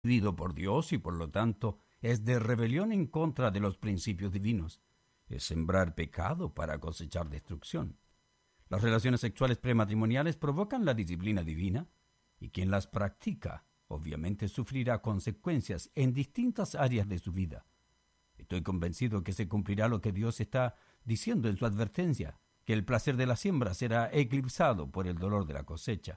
prohibido por Dios y por lo tanto es de rebelión en contra de los principios divinos. Es sembrar pecado para cosechar destrucción. Las relaciones sexuales prematrimoniales provocan la disciplina divina y quien las practica obviamente sufrirá consecuencias en distintas áreas de su vida. Estoy convencido que se cumplirá lo que Dios está diciendo en su advertencia, que el placer de la siembra será eclipsado por el dolor de la cosecha.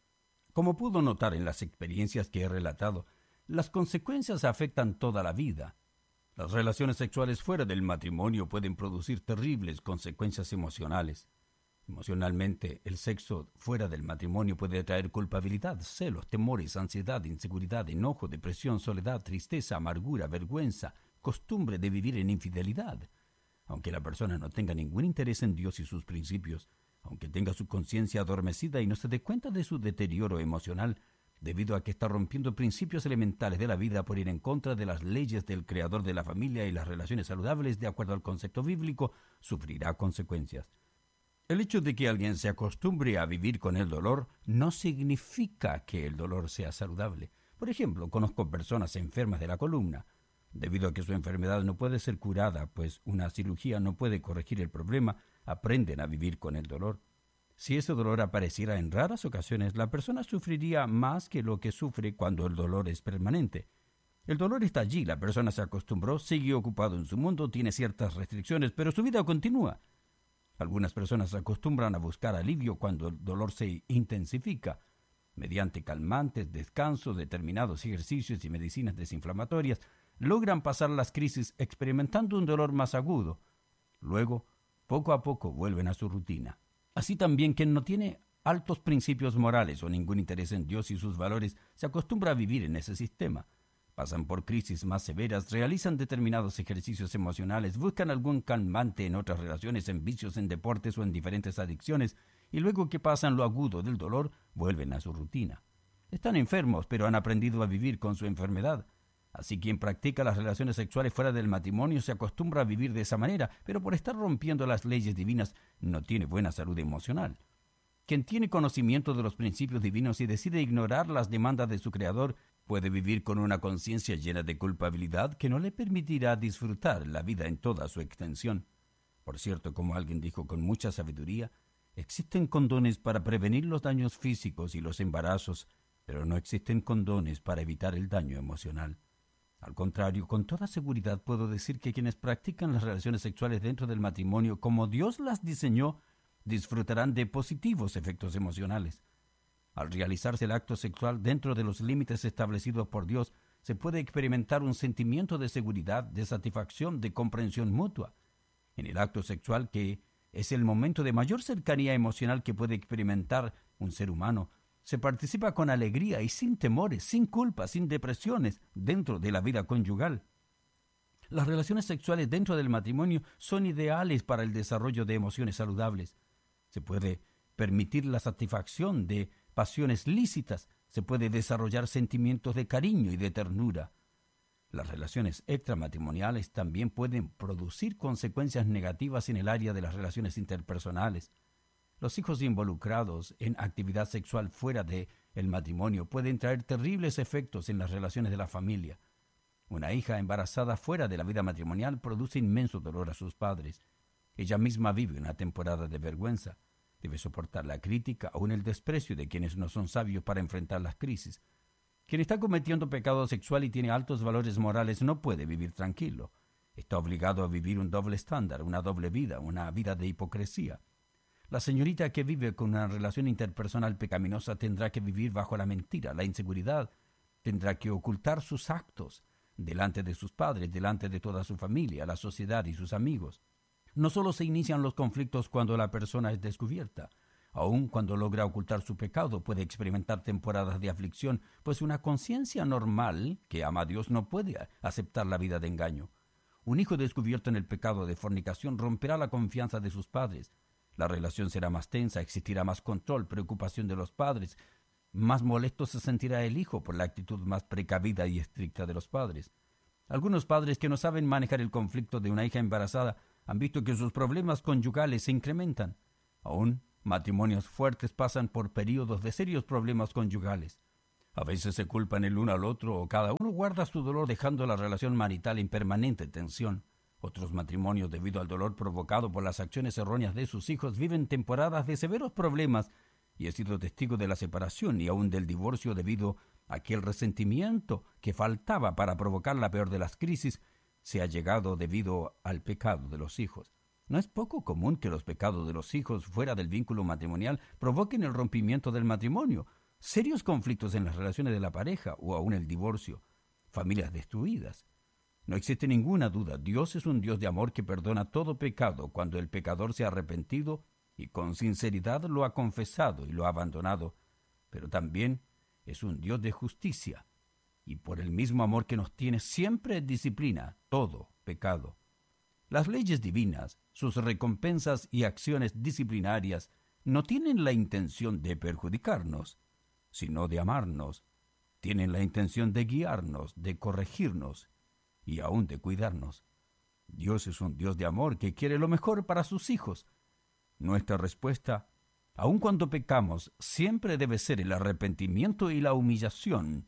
Como pudo notar en las experiencias que he relatado, las consecuencias afectan toda la vida. Las relaciones sexuales fuera del matrimonio pueden producir terribles consecuencias emocionales. Emocionalmente, el sexo fuera del matrimonio puede traer culpabilidad, celos, temores, ansiedad, inseguridad, enojo, depresión, soledad, tristeza, amargura, vergüenza, costumbre de vivir en infidelidad. Aunque la persona no tenga ningún interés en Dios y sus principios, aunque tenga su conciencia adormecida y no se dé cuenta de su deterioro emocional, debido a que está rompiendo principios elementales de la vida por ir en contra de las leyes del Creador de la familia y las relaciones saludables de acuerdo al concepto bíblico, sufrirá consecuencias. El hecho de que alguien se acostumbre a vivir con el dolor no significa que el dolor sea saludable. Por ejemplo, conozco personas enfermas de la columna. Debido a que su enfermedad no puede ser curada, pues una cirugía no puede corregir el problema, aprenden a vivir con el dolor. Si ese dolor apareciera en raras ocasiones, la persona sufriría más que lo que sufre cuando el dolor es permanente. El dolor está allí, la persona se acostumbró, sigue ocupado en su mundo, tiene ciertas restricciones, pero su vida continúa. Algunas personas se acostumbran a buscar alivio cuando el dolor se intensifica, mediante calmantes, descanso, determinados ejercicios y medicinas desinflamatorias, logran pasar las crisis experimentando un dolor más agudo. Luego, poco a poco, vuelven a su rutina. Así también quien no tiene altos principios morales o ningún interés en Dios y sus valores se acostumbra a vivir en ese sistema. Pasan por crisis más severas, realizan determinados ejercicios emocionales, buscan algún calmante en otras relaciones, en vicios, en deportes o en diferentes adicciones, y luego que pasan lo agudo del dolor, vuelven a su rutina. Están enfermos, pero han aprendido a vivir con su enfermedad. Así quien practica las relaciones sexuales fuera del matrimonio se acostumbra a vivir de esa manera, pero por estar rompiendo las leyes divinas no tiene buena salud emocional. Quien tiene conocimiento de los principios divinos y decide ignorar las demandas de su Creador puede vivir con una conciencia llena de culpabilidad que no le permitirá disfrutar la vida en toda su extensión. Por cierto, como alguien dijo con mucha sabiduría, existen condones para prevenir los daños físicos y los embarazos, pero no existen condones para evitar el daño emocional. Al contrario, con toda seguridad puedo decir que quienes practican las relaciones sexuales dentro del matrimonio como Dios las diseñó, disfrutarán de positivos efectos emocionales. Al realizarse el acto sexual dentro de los límites establecidos por Dios, se puede experimentar un sentimiento de seguridad, de satisfacción, de comprensión mutua. En el acto sexual, que es el momento de mayor cercanía emocional que puede experimentar un ser humano, se participa con alegría y sin temores, sin culpas, sin depresiones, dentro de la vida conyugal. Las relaciones sexuales dentro del matrimonio son ideales para el desarrollo de emociones saludables. Se puede permitir la satisfacción de pasiones lícitas, se puede desarrollar sentimientos de cariño y de ternura. Las relaciones extramatrimoniales también pueden producir consecuencias negativas en el área de las relaciones interpersonales. Los hijos involucrados en actividad sexual fuera del matrimonio pueden traer terribles efectos en las relaciones de la familia. Una hija embarazada fuera de la vida matrimonial produce inmenso dolor a sus padres. Ella misma vive una temporada de vergüenza. Debe soportar la crítica, aun el desprecio de quienes no son sabios para enfrentar las crisis. Quien está cometiendo pecado sexual y tiene altos valores morales no puede vivir tranquilo. Está obligado a vivir un doble estándar, una doble vida, una vida de hipocresía. La señorita que vive con una relación interpersonal pecaminosa tendrá que vivir bajo la mentira, la inseguridad. Tendrá que ocultar sus actos delante de sus padres, delante de toda su familia, la sociedad y sus amigos. No solo se inician los conflictos cuando la persona es descubierta. Aun cuando logra ocultar su pecado, puede experimentar temporadas de aflicción, pues una conciencia normal que ama a Dios no puede aceptar la vida de engaño. Un hijo descubierto en el pecado de fornicación romperá la confianza de sus padres. La relación será más tensa, existirá más control, preocupación de los padres. Más molesto se sentirá el hijo por la actitud más precavida y estricta de los padres. Algunos padres que no saben manejar el conflicto de una hija embarazada han visto que sus problemas conyugales se incrementan. Aún, matrimonios fuertes pasan por períodos de serios problemas conyugales. A veces se culpan el uno al otro o cada uno guarda su dolor dejando la relación marital en permanente tensión. Otros matrimonios, debido al dolor provocado por las acciones erróneas de sus hijos, viven temporadas de severos problemas y he sido testigo de la separación y aún del divorcio debido a que el resentimiento que faltaba para provocar la peor de las crisis se ha llegado debido al pecado de los hijos. No es poco común que los pecados de los hijos fuera del vínculo matrimonial provoquen el rompimiento del matrimonio, serios conflictos en las relaciones de la pareja o aún el divorcio, familias destruidas. No existe ninguna duda, Dios es un Dios de amor que perdona todo pecado cuando el pecador se ha arrepentido y con sinceridad lo ha confesado y lo ha abandonado, pero también es un Dios de justicia y por el mismo amor que nos tiene siempre disciplina todo pecado. Las leyes divinas, sus recompensas y acciones disciplinarias no tienen la intención de perjudicarnos, sino de amarnos. Tienen la intención de guiarnos, de corregirnos y aún de cuidarnos. Dios es un Dios de amor que quiere lo mejor para sus hijos. Nuestra respuesta, aun cuando pecamos, siempre debe ser el arrepentimiento y la humillación,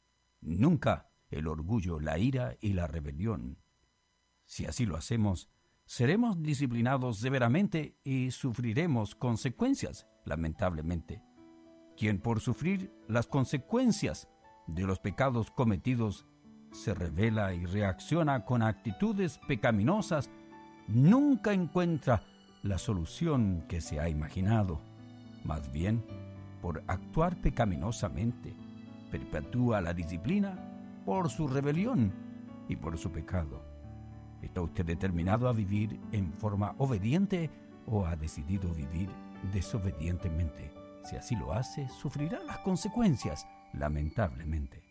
nunca el orgullo, la ira y la rebelión. Si así lo hacemos, seremos disciplinados severamente y sufriremos consecuencias, lamentablemente. Quien por sufrir las consecuencias de los pecados cometidos se revela y reacciona con actitudes pecaminosas, nunca encuentra la solución que se ha imaginado. Más bien, por actuar pecaminosamente, perpetúa la disciplina por su rebelión y por su pecado. ¿Está usted determinado a vivir en forma obediente o ha decidido vivir desobedientemente? Si así lo hace, sufrirá las consecuencias, lamentablemente.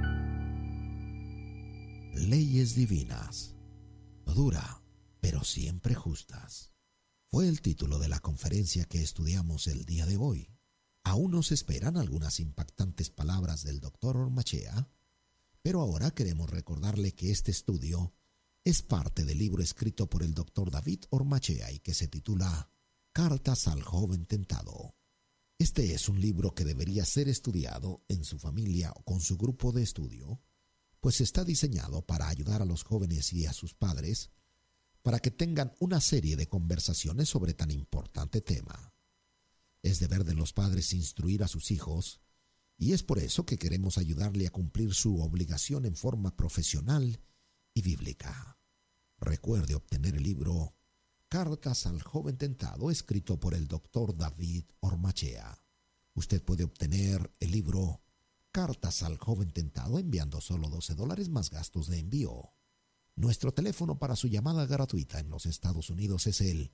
Leyes divinas, dura, pero siempre justas. Fue el título de la conferencia que estudiamos el día de hoy. Aún nos esperan algunas impactantes palabras del Dr. Ormachea, pero ahora queremos recordarle que este estudio es parte del libro escrito por el Dr. David Ormachea y que se titula Cartas al Joven Tentado. Este es un libro que debería ser estudiado en su familia o con su grupo de estudio, pues está diseñado para ayudar a los jóvenes y a sus padres para que tengan una serie de conversaciones sobre tan importante tema. Es deber de los padres instruir a sus hijos y es por eso que queremos ayudarle a cumplir su obligación en forma profesional y bíblica. Recuerde obtener el libro Cartas al Joven Tentado, escrito por el Dr. David Ormachea. Usted puede obtener el libro Cartas al Joven Tentado enviando solo $12 más gastos de envío. Nuestro teléfono para su llamada gratuita en los Estados Unidos es el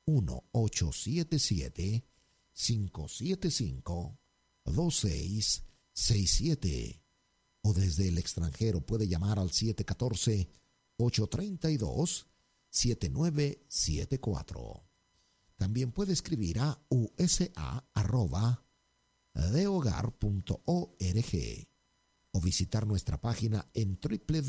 1-877-575-2667 o desde el extranjero puede llamar al 714-832-7974. También puede escribir a usa@dehogar.org o visitar nuestra página en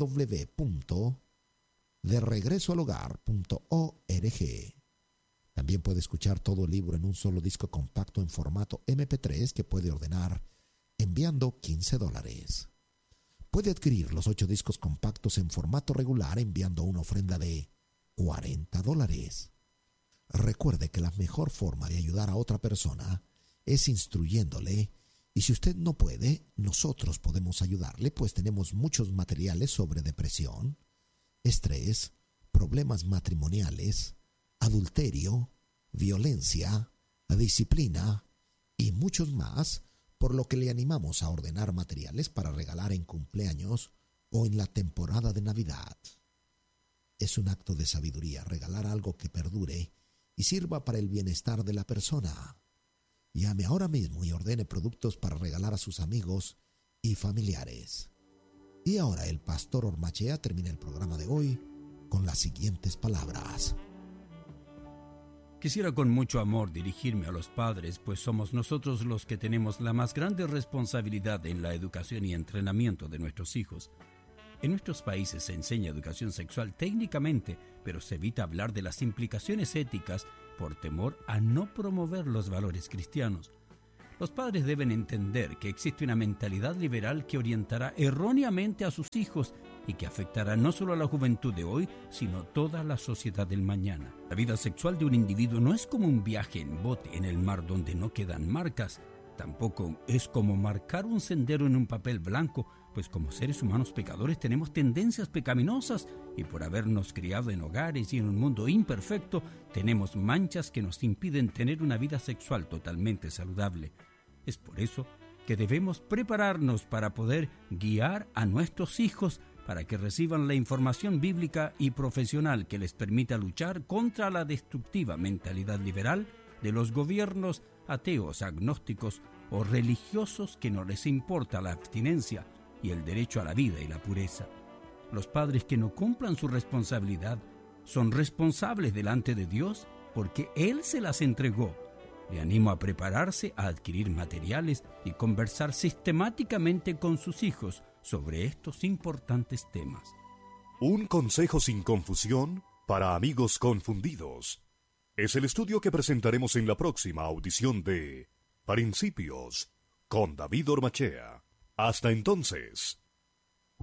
www.deregresoalhogar.org. También puede escuchar todo el libro en un solo disco compacto en formato MP3 que puede ordenar enviando $15. Puede adquirir los 8 discos compactos en formato regular enviando una ofrenda de $40. Recuerde que la mejor forma de ayudar a otra persona es instruyéndole, y si usted no puede, nosotros podemos ayudarle, pues tenemos muchos materiales sobre depresión, estrés, problemas matrimoniales, adulterio, violencia, disciplina y muchos más, por lo que le animamos a ordenar materiales para regalar en cumpleaños o en la temporada de Navidad. Es un acto de sabiduría regalar algo que perdure y sirva para el bienestar de la persona. Llame ahora mismo y ordene productos para regalar a sus amigos y familiares. Y ahora el pastor Ormachea termina el programa de hoy con las siguientes palabras. Quisiera con mucho amor dirigirme a los padres, pues somos nosotros los que tenemos la más grande responsabilidad en la educación y entrenamiento de nuestros hijos. En nuestros países se enseña educación sexual técnicamente, pero se evita hablar de las implicaciones éticas por temor a no promover los valores cristianos. Los padres deben entender que existe una mentalidad liberal que orientará erróneamente a sus hijos y que afectará no solo a la juventud de hoy, sino toda la sociedad del mañana. La vida sexual de un individuo no es como un viaje en bote en el mar donde no quedan marcas. Tampoco es como marcar un sendero en un papel blanco, pues como seres humanos pecadores tenemos tendencias pecaminosas y por habernos criado en hogares y en un mundo imperfecto, tenemos manchas que nos impiden tener una vida sexual totalmente saludable. Es por eso que debemos prepararnos para poder guiar a nuestros hijos para que reciban la información bíblica y profesional que les permita luchar contra la destructiva mentalidad liberal de los gobiernos ateos, agnósticos o religiosos que no les importa la abstinencia y el derecho a la vida y la pureza. Los padres que no cumplan su responsabilidad son responsables delante de Dios porque Él se las entregó. Le animo a prepararse a adquirir materiales y conversar sistemáticamente con sus hijos sobre estos importantes temas. Un consejo sin confusión para amigos confundidos. Es el estudio que presentaremos en la próxima audición de Principios con David Ormachea. Hasta entonces.